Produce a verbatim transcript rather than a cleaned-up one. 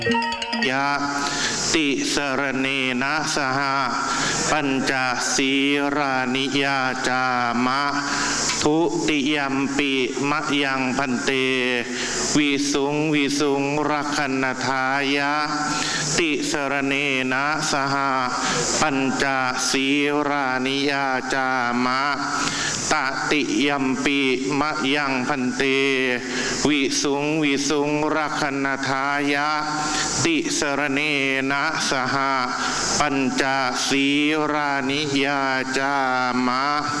ยะติสรเนนะสหปัญจศีรานิยาจามะทุติยัมปิมะยังพันเตวิสุงวิสุงรักขณทายะติสรเนนะสหปัญจศีรานิยาจามะตติยัมปิมะยังพันเตวิสุงวิสุงรักขณทายะติสรเนนะสหปัญจศีรานิยาจามะ